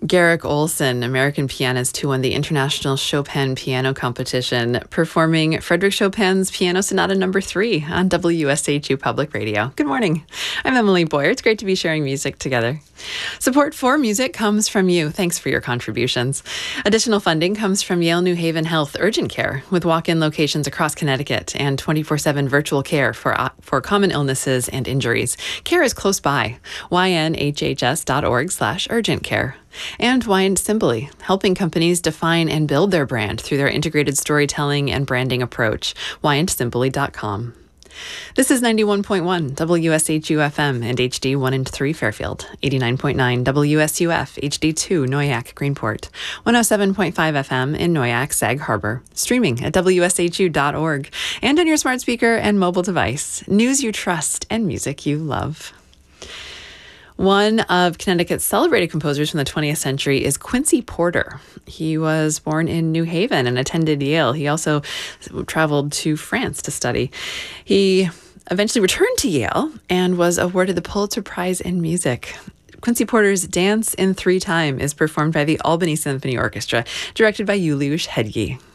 Garrick Olson, American pianist who won the International Chopin Piano Competition, performing Frédéric Chopin's Piano Sonata No. 3 on WSHU Public Radio. Good morning. I'm Emily Boyer. It's great to be sharing music together. Support for music comes from you. Thanks for your contributions. Additional funding comes from Yale New Haven Health Urgent Care, with walk-in locations across Connecticut and 24/7 virtual care for common illnesses and injuries. Care is close by. ynhhs.org/urgentcare. And Wyant Simboli, helping companies define and build their brand through their integrated storytelling and branding approach. WyantSimboli.com. This is 91.1 WSHU FM and HD 1 and 3 Fairfield, 89.9 WSUF HD2 Noyac Greenport, 107.5 FM in Noyac Sag Harbor, streaming at WSHU.org and on your smart speaker and mobile device. News you trust and music you love. One of Connecticut's celebrated composers from the 20th century is Quincy Porter. He was born in New Haven and attended Yale. He also traveled to France to study. He eventually returned to Yale and was awarded the Pulitzer Prize in Music. Quincy Porter's Dance in 3 Time is performed by the Albany Symphony Orchestra, directed by Juliusz Hedge.